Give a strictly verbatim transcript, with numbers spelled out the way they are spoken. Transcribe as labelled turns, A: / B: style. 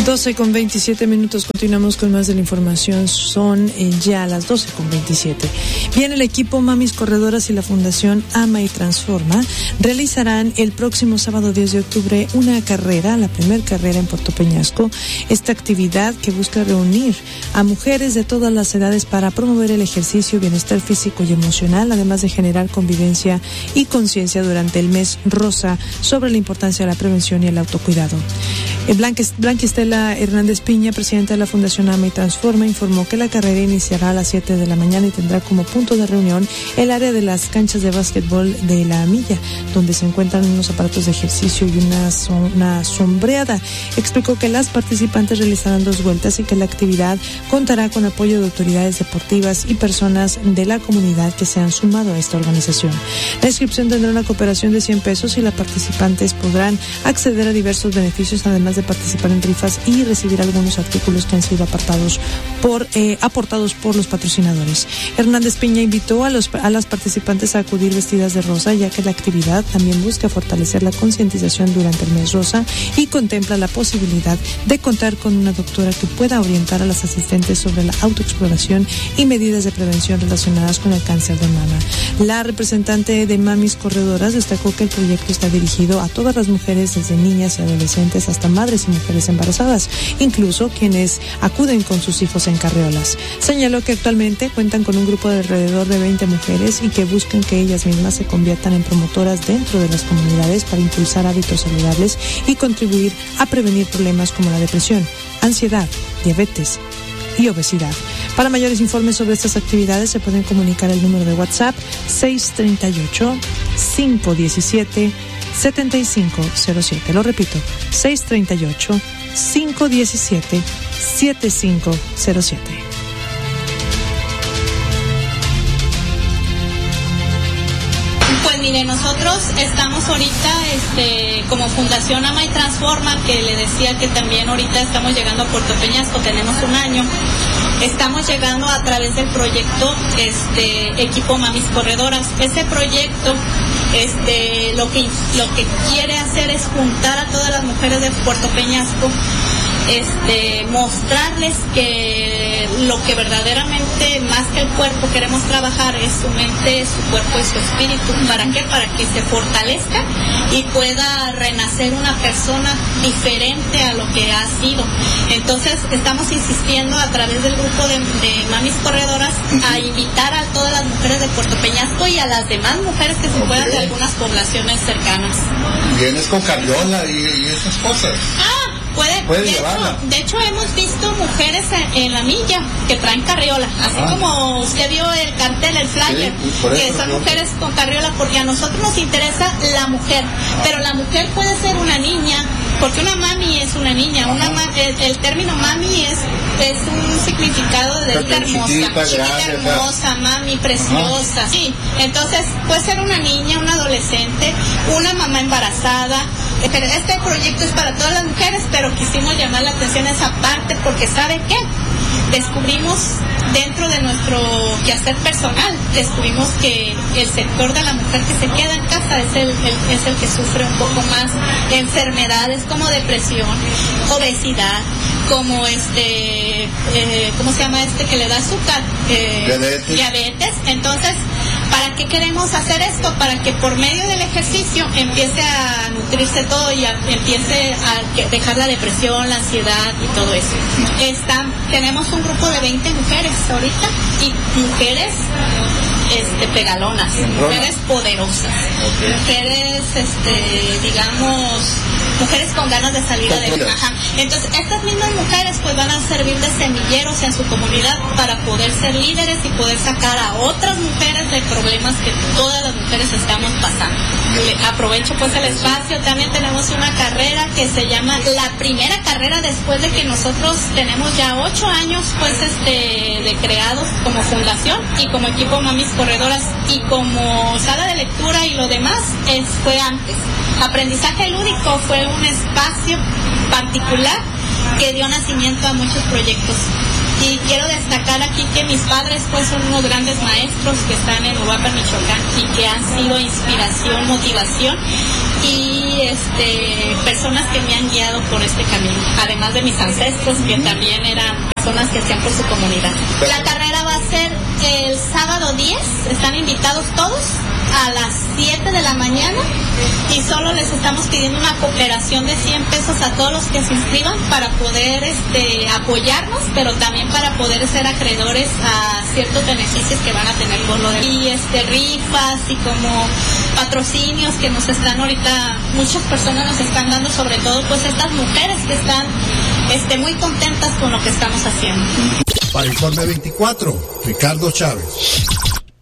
A: doce con veintisiete minutos, continuamos con más de la información, son eh, ya las doce con veintisiete. Bien, el equipo Mamis Corredoras y la Fundación Ama y Transforma realizarán el próximo sábado diez de octubre una carrera, la primera carrera en Puerto Peñasco. Esta actividad que busca reunir a mujeres de todas las edades para promover el ejercicio, bienestar físico y emocional, además de generar convivencia y conciencia durante el mes rosa sobre la importancia de la prevención y el autocuidado. Blanca Estela Hernández Piña, presidenta de la Fundación Ama y Transforma, informó que la carrera iniciará a las siete de la mañana y tendrá como punto de reunión el área de las canchas de básquetbol de La Milla, donde se encuentran unos aparatos de ejercicio y una, una sombreada. Explicó que las participantes realizarán dos vueltas y que la actividad contará con apoyo de autoridades deportivas y personas de la comunidad que se han sumado a esta organización. La inscripción tendrá una cooperación de cien pesos y las participantes podrán acceder a diversos beneficios, además de participar en rifas y recibir algunos artículos que han sido apartados por, eh, aportados por los patrocinadores. Hernández Piña invitó a, los, a las participantes a acudir vestidas de rosa, ya que la actividad también busca fortalecer la concientización durante el mes rosa y contempla la posibilidad de contar con una doctora que pueda orientar a las asistentes sobre la autoexploración y medidas de prevención relacionadas con el cáncer de mama. La representante de Mamis Corredoras destacó que el proyecto está dirigido a todas las mujeres, desde niñas y adolescentes hasta madres y mujeres embarazadas, incluso quienes acuden con sus hijos en carriolas. Señaló que actualmente cuentan con un grupo de alrededor de veinte mujeres y que buscan que ellas mismas se conviertan en promotoras dentro de las comunidades para impulsar hábitos saludables y contribuir a prevenir problemas como la depresión, ansiedad, diabetes y obesidad. Para mayores informes sobre estas actividades se pueden comunicar al número de WhatsApp seis treinta y ocho, cinco diecisiete, setenta y cinco cero siete. Lo repito, seis treinta y ocho, cinco diecisiete, setenta y cinco cero siete.
B: Pues mire, nosotros estamos ahorita este, como Fundación Ama y Transforma, que le decía que también ahorita estamos llegando a Puerto Peñasco, tenemos un año. Estamos llegando a través del proyecto este, Equipo Mamis Corredoras. Ese proyecto este, lo, que, lo que quiere hacer es juntar a todas las mujeres de Puerto Peñasco, este, mostrarles que lo que verdaderamente más que el cuerpo queremos trabajar es su mente, su cuerpo y su espíritu. ¿Para qué? Para que se fortalezca y pueda renacer una persona diferente a lo que ha sido. Entonces estamos insistiendo a través del grupo de, de Mamis Corredoras a invitar a todas las mujeres de Puerto Peñasco y a las demás mujeres que se okay. puedan de algunas poblaciones cercanas.
C: Vienes con carriola y, y esas cosas.
B: Ah, Puede,
C: Puede
B: de,
C: llevarla.
B: hecho, de hecho hemos visto mujeres en, en La Milla que traen carriola, así ah. como usted vio el cartel, el flyer, sí, que son mujeres con carriola, porque a nosotros nos interesa la mujer, ah. pero la mujer puede ser una niña, porque una mami es una niña, una ma, el, el término mami es, es un significado de hermosa, chiquita, chiquita grande, hermosa, mami, preciosa, ah. sí, entonces puede ser una niña, una adolescente, una mamá embarazada. Pero este proyecto es para todas las mujeres, pero quisimos llamar la atención a esa parte porque ¿sabe qué? Descubrimos dentro de nuestro quehacer personal, descubrimos que el sector de la mujer que se queda en casa es el, el, es el que sufre un poco más enfermedades como depresión, obesidad, como este, eh, ¿cómo se llama este que le da azúcar? Eh, diabetes. diabetes. Entonces, ¿para qué queremos hacer esto? Para que por medio del ejercicio empiece a nutrirse todo y a, empiece a dejar la depresión, la ansiedad y todo eso. Está, tenemos un grupo de veinte mujeres ahorita y mujeres este, pegalonas, mujeres poderosas, okay. mujeres, este, digamos, mujeres con ganas de salir adelante. Ajá. Entonces, estas mismas mujeres pues van a servir de semilleros en su comunidad para poder ser líderes y poder sacar a otras mujeres de problemas que todas las mujeres estamos pasando. Le aprovecho pues el espacio, también tenemos una carrera que se llama la primera carrera después de que nosotros tenemos ya ocho años pues este de creados como fundación y como equipo Mamis Corredoras y como sala de lectura y lo demás es, fue antes. Aprendizaje lúdico fue un espacio particular que dio nacimiento a muchos proyectos Y quiero destacar aquí que mis padres pues son unos grandes maestros que están en Uruapan, Michoacán, y que han sido inspiración, motivación y este personas que me han guiado por este camino, además de mis ancestros que también eran personas que hacían por su comunidad. La carrera va a ser el sábado diez, están invitados todos a las siete de la mañana y solo les estamos pidiendo una cooperación de cien pesos a todos los que se inscriban para poder este apoyarnos, pero también para poder ser acreedores a ciertos beneficios que van a tener por lo de y este rifas y como patrocinios que nos están ahorita, muchas personas nos están dando, sobre todo pues estas mujeres que están este muy contentas con lo que estamos haciendo.
C: Para Informe veinticuatro, Ricardo Chávez.